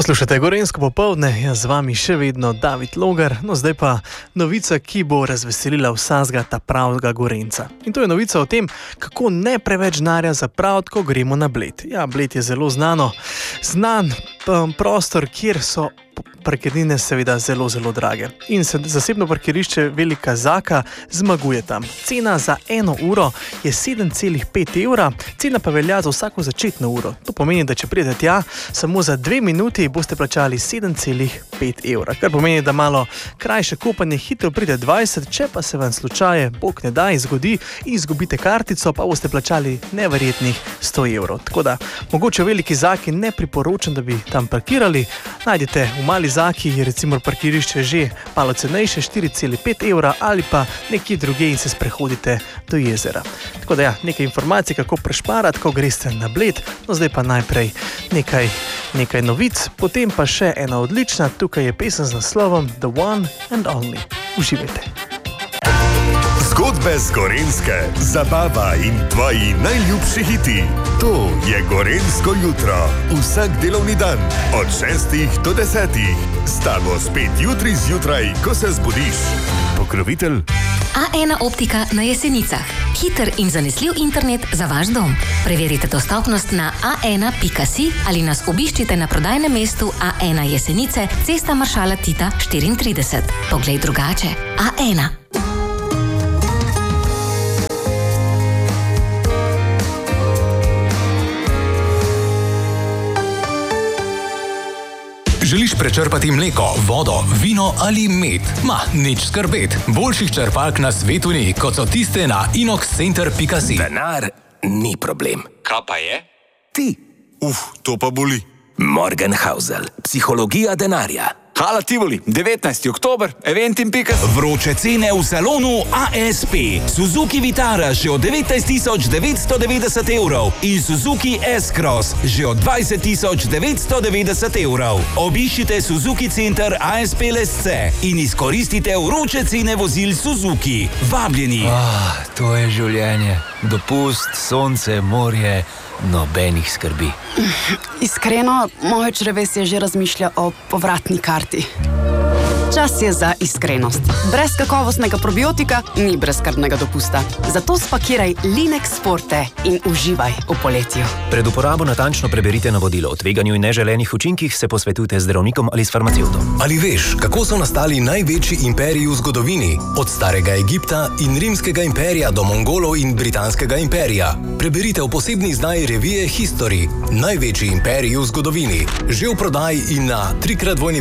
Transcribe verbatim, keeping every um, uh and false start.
Poslušajte Gorenjsko popoldne, jaz z vami še vedno David Logar, no zdaj pa novica, ki bo razveselila vsakega ta pravega Gorenjca. In to je novica o tem, kako ne preveč denarja zapraviti, ko gremo na Bled. Ja, Bled je zelo znano, znan prostor, kjer so parkirnine seveda zelo, zelo drage. In se zasebno parkirišče Velika Zaka zmaguje tam. Cena za eno uro je sedem celih pet evra, cena pa velja za vsako začetno uro. To pomeni, da če pridete tja, samo za dve minuti boste plačali sedem celih pet evra. Kar pomeni, da malo krajše kopanje hitro pride dvajset, če pa se vam slučaje, bog ne daj, zgodi in izgubite kartico, pa boste plačali neverjetnih sto evrov. Tako da, mogoče v Veliki Zaki ne priporočam, da bi tam parkirali. Najdete v Mali Zaki je recimo parkirišče že malo cenejše, štiri celih pet evra, ali pa nekje druge in se sprehodite do jezera. Tako da ja, nekaj informacij, kako prešparati, ko greste na Bled. No zdaj pa najprej nekaj, nekaj novic, potem pa še ena odlična, tukaj je pesem z naslovom The One and Only. Uživajte. Zgodbe z Gorenjske, zabava in tvoji najljubši hiti. To je Gorenjsko jutro. Vsak delovni dan od šestih do desetih. Stalno spet jutri zjutraj, ko se zbudiš. Pokrovitelj A ena optika na Jesenicah. Hiter in zanesljiv internet za vaš dom. Preverite dostopnost na a ena pika si ali nas obiščite na prodajnem mestu A ena Jesenice, cesta Maršala Tita štiriintrideset. Poglej drugače. A ena. Želiš prečrpati mleko, vodo, vino ali med? Ma, nič skrbet. Boljših črpalk na svetu ni, kot so tiste na inoxcenter pika si. Denar ni problem. Kaj pa je? Ti. Uf, to pa boli. Morgenhausel. Psihologija denarja. Hala Tivoli, devetnajsti oktober, eventim pika si. Vroče cene v salonu A S P. Suzuki Vitara že od devetnajst tisoč devetsto devetdeset evrov in Suzuki S-Cross že od dvajset tisoč devetsto devetdeset evrov. Obiščite Suzuki Center A S P Lesce in izkoristite vroče cene vozil Suzuki. Vabljeni. Ah, to je življenje. Dopust, sonce, morje, nobenih skrbi. Iskreno, moje črevesje že razmišlja o povratni karti. Čas je za iskrenost. Brez kakovostnega probiotika ni brezskrbnega dopusta. Zato spakiraj Linex Forte in uživaj v poletju. Pred uporabo natančno preberite navodilo o tveganju in neželenih učinkih, se posvetujte z zdravnikom ali s farmacevtom. Ali veš, kako so nastali največji imperiji v zgodovini? Od starega Egipta in rimskega imperija do Mongolov in britanskega imperija. Preberite v posebni izdaji revije History. Največji imperiji v zgodovini. Že v prodaji in na trikrat vojni